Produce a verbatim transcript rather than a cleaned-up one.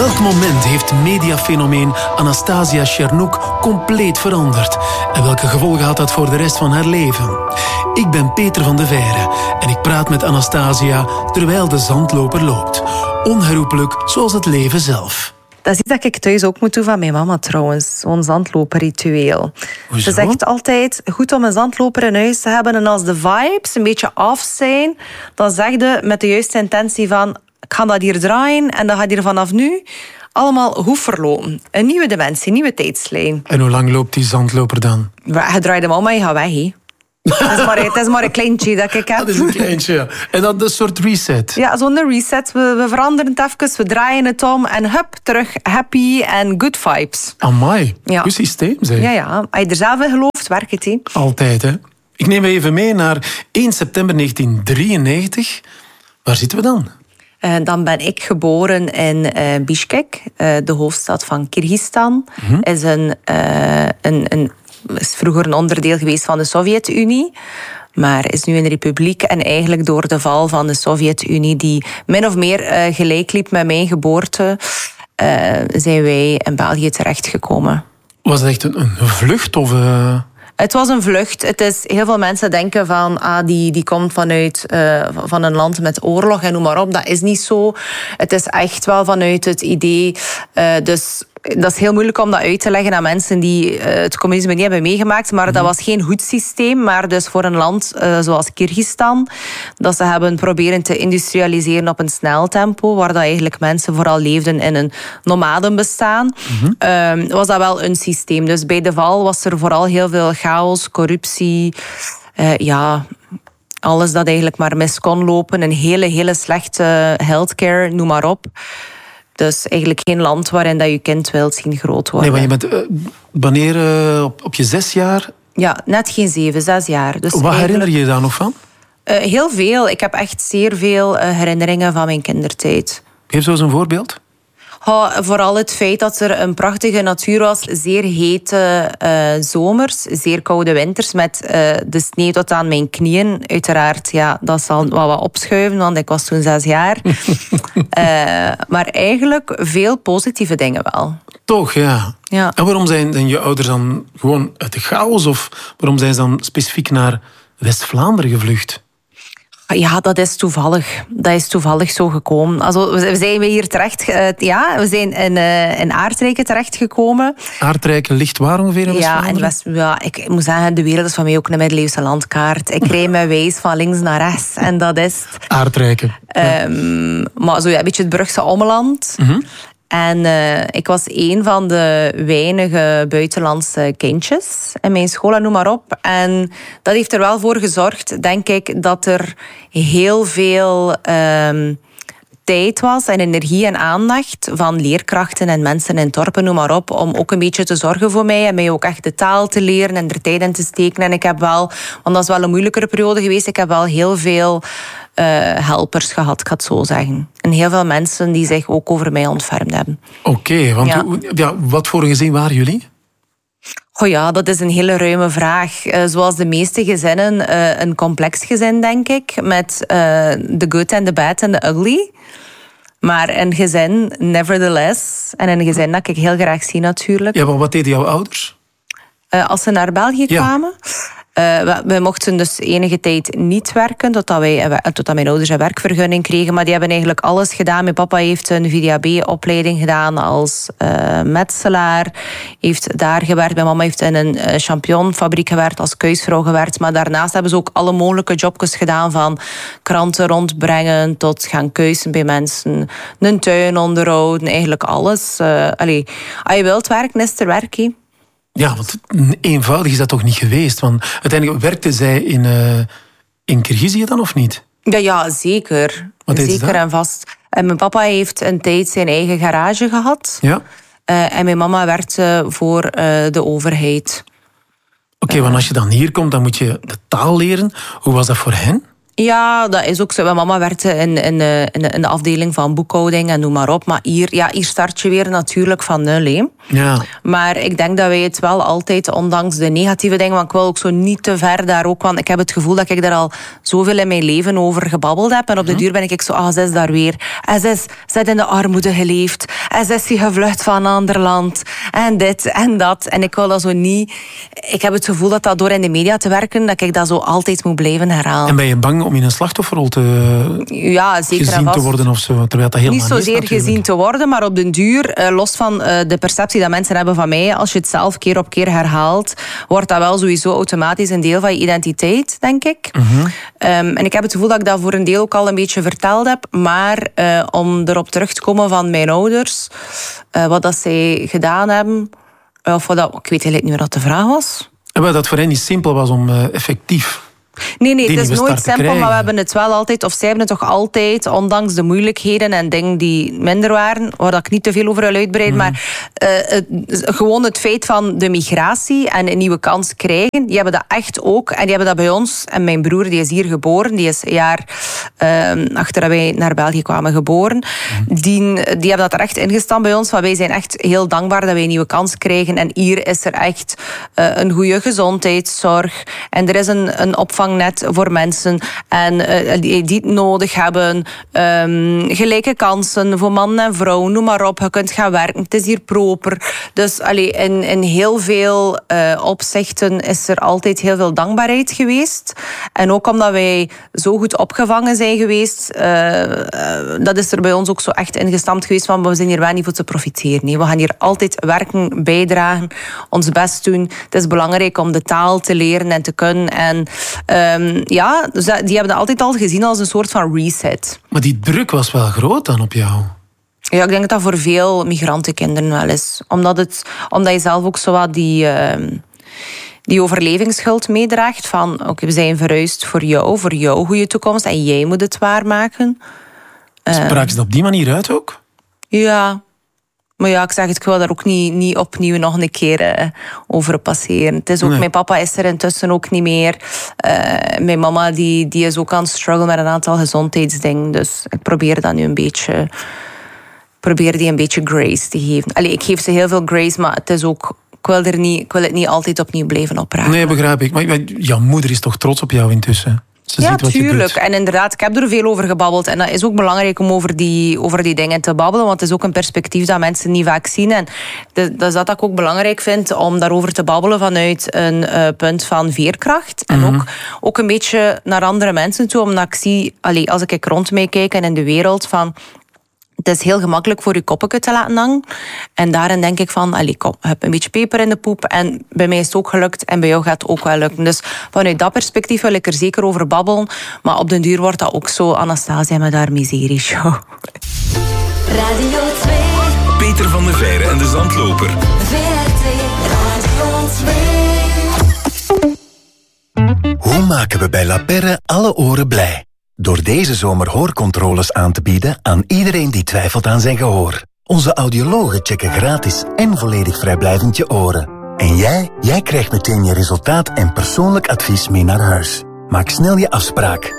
Welk moment heeft mediafenomeen Anastasia Tjernuk compleet veranderd? En welke gevolgen had dat voor de rest van haar leven? Ik ben Peter van de Veire en ik praat met Anastasia terwijl de zandloper loopt. Onherroepelijk zoals het leven zelf. Dat is iets dat ik thuis ook moet doen van mijn mama trouwens. Zo'n zandloperritueel. Hoezo? Ze zegt altijd, goed om een zandloper in huis te hebben. En als de vibes een beetje af zijn, dan zeg je met de juiste intentie van, ik ga dat hier draaien en dat gaat hier vanaf nu allemaal goed verlopen. Een nieuwe dimensie, een nieuwe tijdslijn. En hoe lang loopt die zandloper dan? Je draait hem om en je gaat weg. He. Het is, maar, het is maar een kleintje dat ik heb. Dat is een kleintje, ja. En dat is een soort reset. Ja, zo'n reset. We, we veranderen het even, we draaien het om en hup, terug happy en good vibes. Amai, Ja. goed systeem zeg. Ja, ja. Als je er zelf in gelooft, werkt het. He. Altijd, hè. Ik neem even mee naar één september negentien drieënnegentig. Waar zitten we dan? Uh, dan ben ik geboren in uh, Bishkek, uh, de hoofdstad van Kyrgyzstan. Mm-hmm. Is een, uh, een, een, is vroeger een onderdeel geweest van de Sovjet-Unie, maar is nu een republiek. En eigenlijk door de val van de Sovjet-Unie, die min of meer uh, gelijk liep met mijn geboorte, uh, zijn wij in België terechtgekomen. Was het echt een, een vlucht of... Uh... Het was een vlucht. Het is, heel veel mensen denken van, ah, die, die komt vanuit uh, van een land met oorlog en noem maar op. Dat is niet zo. Het is echt wel vanuit het idee. Uh, dus dat is heel moeilijk om dat uit te leggen aan mensen die uh, het communisme niet hebben meegemaakt. Maar dat was geen goed systeem. Maar dus voor een land uh, zoals Kyrgyzstan, dat ze hebben proberen te industrialiseren op een snel tempo, waar dat eigenlijk mensen vooral leefden in een nomadenbestaan, mm-hmm. uh, was dat wel een systeem. Dus bij de val was er vooral heel veel chaos, corruptie, uh, ja... alles dat eigenlijk maar mis kon lopen. Een hele, hele slechte healthcare, noem maar op. Dus eigenlijk geen land waarin dat je kind wilt zien groot worden. Nee, maar je bent uh, wanneer uh, op, op je zes jaar? Ja, net geen zeven, zes jaar. Dus wat herinner je je daar nog van? Uh, heel veel. Ik heb echt zeer veel uh, herinneringen van mijn kindertijd. Geef zo eens een voorbeeld. Oh, vooral het feit dat er een prachtige natuur was. Zeer hete uh, zomers, zeer koude winters met uh, de sneeuw tot aan mijn knieën. Uiteraard, ja, dat zal wel wat opschuiven, want ik was toen zes jaar. uh, maar eigenlijk veel positieve dingen wel. Toch, ja. ja. En waarom zijn, zijn je ouders dan gewoon uit de chaos? Of waarom zijn ze dan specifiek naar West-Vlaanderen gevlucht? Ja, dat is toevallig. Dat is toevallig zo gekomen. Also, we zijn hier terecht... Uh, ja, we zijn in, uh, in Aardrijken terechtgekomen. Aardrijken ligt waar ongeveer in ja, in West, ja, ik moet zeggen, de wereld is van mij ook een middeleeuwse landkaart. Ik rijd mijn wijs van links naar rechts. En dat is... Aardrijken. Um, ja. Maar zo ja, een beetje het Brugse ommeland. Mm-hmm. En uh, ik was een van de weinige buitenlandse kindjes in mijn school en noem maar op. En dat heeft er wel voor gezorgd, denk ik, dat er heel veel um, tijd was en energie en aandacht van leerkrachten en mensen in dorpen, noem maar op, om ook een beetje te zorgen voor mij en mij ook echt de taal te leren en er tijd in te steken. En ik heb wel, want dat is wel een moeilijkere periode geweest, ik heb wel heel veel uh, helpers gehad, ik ga het zo zeggen. En heel veel mensen die zich ook over mij ontfermd hebben. Oké, okay, want ja. Ja, wat voor een gezin waren jullie? Oh ja, dat is een hele ruime vraag. Uh, zoals de meeste gezinnen, uh, een complex gezin, denk ik. Met de uh, good en de bad en de ugly. Maar een gezin, nevertheless. En een gezin dat ik heel graag zie, natuurlijk. Ja, maar wat deden jouw ouders? Uh, als ze naar België ja. kwamen... Uh, we, we mochten dus enige tijd niet werken, totdat, wij, totdat mijn ouders een werkvergunning kregen. Maar die hebben eigenlijk alles gedaan. Mijn papa heeft een V D A B-opleiding gedaan als uh, metselaar. Heeft daar gewerkt. Mijn mama heeft in een uh, champignonfabriek gewerkt, als kuisvrouw gewerkt. Maar daarnaast hebben ze ook alle mogelijke jobjes gedaan. Van kranten rondbrengen tot gaan kuisen bij mensen. Een tuin onderhouden, eigenlijk alles. Uh, allee, als je wilt werken, is er werk, he. Ja, want eenvoudig is dat toch niet geweest? Want uiteindelijk werkte zij in, uh, in Kyrgyzije dan, of niet? Ja, ja zeker. Wat deed zeker en vast. En mijn papa heeft een tijd zijn eigen garage gehad. Ja. Uh, en mijn mama werkte voor uh, de overheid. Oké, okay, uh, want als je dan hier komt, dan moet je de taal leren. Hoe was dat voor hen? Ja, dat is ook zo. Mijn mama werkte in, in, in, in de afdeling van boekhouding en noem maar op. Maar hier, ja, hier start je weer natuurlijk van nul. Hè. Ja. Maar ik denk dat wij het wel altijd, ondanks de negatieve dingen, want ik wil ook zo niet te ver daar ook, want ik heb het gevoel dat ik daar al zoveel in mijn leven over gebabbeld heb. En op de duur ben ik zo, ah, ze is daar weer. En ze is, ze is in de armoede geleefd. En ze is hier gevlucht van een ander land. En dit en dat. En ik wil dat zo niet... Ik heb het gevoel dat dat door in de media te werken, dat ik dat zo altijd moet blijven herhalen. En ben je bang om in een slachtofferrol te, ja, zeker gezien te worden of zo? Terwijl dat helemaal niet zozeer niet is, gezien te worden, maar op den duur, uh, los van uh, de perceptie dat mensen hebben van mij, als je het zelf keer op keer herhaalt, wordt dat wel sowieso automatisch een deel van je identiteit, denk ik. Mm-hmm. Um, en ik heb het gevoel dat ik dat voor een deel ook al een beetje verteld heb, maar uh, om erop terug te komen van mijn ouders, uh, wat dat zij gedaan hebben, uh, of wat dat, ik weet eigenlijk niet meer wat de vraag was. En dat het voor hen niet simpel was om uh, effectief... Nee, nee, het is nooit simpel, maar we hebben het wel altijd, of zij hebben het toch altijd, ondanks de moeilijkheden en dingen die minder waren, waar ik niet te veel over wil uitbreiden, mm. maar uh, het, gewoon het feit van de migratie en een nieuwe kans krijgen, die hebben dat echt ook, en die hebben dat bij ons, en mijn broer, die is hier geboren, die is een jaar uh, achter dat wij naar België kwamen geboren, mm. die, die hebben dat er echt ingestaan bij ons, want wij zijn echt heel dankbaar dat wij een nieuwe kans krijgen, en hier is er echt uh, een goede gezondheidszorg, en er is een, een opvang net voor mensen en uh, die, die het nodig hebben. Um, gelijke kansen voor mannen en vrouwen, noem maar op. Je kunt gaan werken, het is hier proper. Dus allee, in, in heel veel uh, opzichten is er altijd heel veel dankbaarheid geweest. En ook omdat wij zo goed opgevangen zijn geweest, uh, uh, dat is er bij ons ook zo echt ingestampt geweest van we zijn hier wel niet voor te profiteren. Nee. We gaan hier altijd werken, bijdragen, ons best doen. Het is belangrijk om de taal te leren en te kunnen. En Um, ja, dus die hebben dat altijd al gezien als een soort van reset. Maar die druk was wel groot dan op jou? Ja, ik denk dat dat voor veel migrantenkinderen wel is. Omdat, het, omdat je zelf ook zo wat die, uh, die overlevingsschuld meedraagt. Van, oké, okay, we zijn verhuisd voor jou, voor jouw goede toekomst. En jij moet het waarmaken. Spraken ze dat op die manier uit ook? Ja. Maar ja, ik zeg het, ik wil daar ook niet, niet opnieuw nog een keer uh, over passeren. Het is ook, nee. Mijn papa is er intussen ook niet meer. Uh, mijn mama die, die is ook aan het struggelen met een aantal gezondheidsdingen. Dus ik probeer dat nu een beetje... probeer die een beetje grace te geven. Allee, ik geef ze heel veel grace, maar het is ook... Ik wil, er niet, ik wil het niet altijd opnieuw blijven opraken. Nee, begrijp ik. Maar jouw moeder is toch trots op jou intussen? Ze ja, tuurlijk. En inderdaad, ik heb er veel over gebabbeld. En dat is ook belangrijk om over die, over die dingen te babbelen. Want het is ook een perspectief dat mensen niet vaak zien. En dat is dat ik ook belangrijk vind om daarover te babbelen vanuit een uh, punt van veerkracht. En mm-hmm. ook, ook een beetje naar andere mensen toe. Omdat ik zie, allee, als ik rond mij kijk en in de wereld van... Het is heel gemakkelijk voor je koppetje te laten hangen. En daarin denk ik van, allee, kom, je hebt een beetje peper in de poep. En bij mij is het ook gelukt en bij jou gaat het ook wel lukken. Dus vanuit dat perspectief wil ik er zeker over babbelen. Maar op den duur wordt dat ook zo Anastasia met haar miserie-show. Radio twee. Peter van de Veire en de Zandloper. V R T Radio twee. Hoe maken we bij La Perre alle oren blij? Door deze zomer hoorcontroles aan te bieden aan iedereen die twijfelt aan zijn gehoor. Onze audiologen checken gratis en volledig vrijblijvend je oren. En jij? Jij krijgt meteen je resultaat en persoonlijk advies mee naar huis. Maak snel je afspraak.